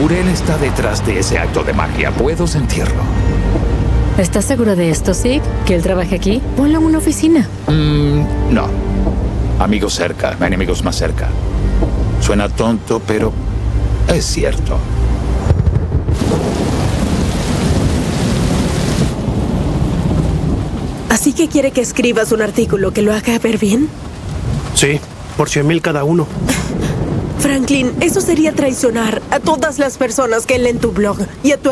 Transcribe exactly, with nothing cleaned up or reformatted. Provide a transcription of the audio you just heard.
Uriel está detrás de ese acto de magia. Puedo sentirlo. ¿Estás seguro de esto, Zeke? ¿Que él trabaje aquí? Ponlo en una oficina. Mm, no. Amigos cerca, enemigos más cerca. Suena tonto, pero es cierto. ¿Así que quiere que escribas un artículo que lo haga ver bien? Sí, por cien mil cada uno. Franklin, eso sería traicionar a todas las personas que leen tu blog y a tu